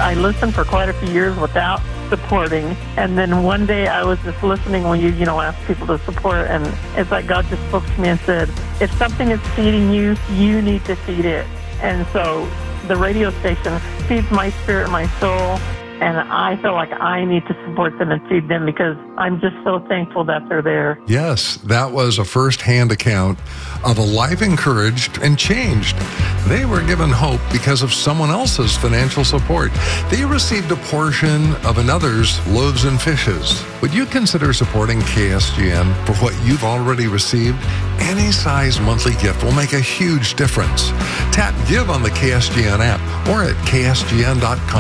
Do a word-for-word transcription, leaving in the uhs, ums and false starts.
I listened for quite a few years without supporting, and then one day I was just listening when you, you know, ask people to support, and it's like God just spoke to me and said, if something is feeding you, you need to feed it. And so the radio station feeds my spirit, my soul, and I feel like I need to support them and feed them because I'm just so thankful that they're there. Yes, that was a first-hand account of a life encouraged and changed. They were given hope because of someone else's financial support. They received a portion of another's loaves and fishes. Would you consider supporting K S G N for what you've already received? Any size monthly gift will make a huge difference. Tap Give on the K S G N app or at K S G N dot com.